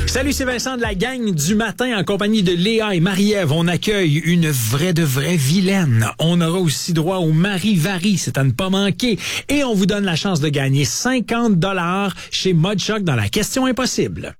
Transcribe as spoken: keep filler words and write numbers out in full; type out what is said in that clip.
Salut, c'est Vincent de la gang du matin en compagnie de Léa et Marie-Ève. On accueille une vraie de vraie vilaine. On aura aussi droit au Mari-Vari, c'est à ne pas manquer. Et on vous donne la chance de gagner cinquante dollars chez Mod Choc dans la question impossible.